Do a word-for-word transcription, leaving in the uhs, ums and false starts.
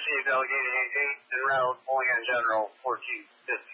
Chief, delegating eight en route, pulling in general, fourteen fifty.